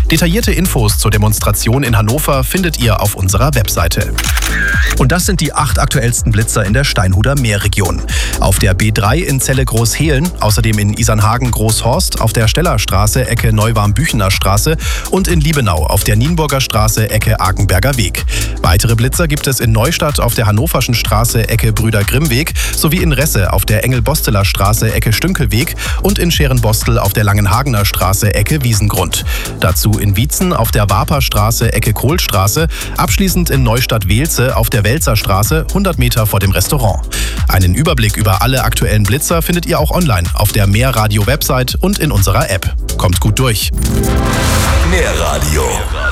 Detaillierte Infos zur Demonstration in Hannover findet ihr auf unserer Webseite. Und das sind die 8 aktuellsten Blitzer in der Steinhuder Meerregion. Auf der B3 in Celle Großhehlen, außerdem in Isernhagen Großhorst, auf der Stellerstraße Ecke Neuwarm-Büchener Straße und in Liebenau auf der Nienburger Straße Ecke Akenberger Weg. Weitere Blitzer gibt es in Neustadt auf der Hannoverschen Straße Ecke Brüder Grimmweg sowie in Resse auf der Engel-Bosteler Straße Ecke Stünkelweg und in Scherenbostel auf der Langenhagener Straße Ecke Wiesengrund. Dazu in Wietzen auf der Warper Straße Ecke Kohlstraße, abschließend in Neustadt-Wehlze auf der Welzer Straße 100 Meter vor dem Restaurant. Einen Überblick über alle aktuellen Blitzer findet ihr auch online auf der Mehrradio-Website und in unserer App. Kommt gut durch. Mehrradio.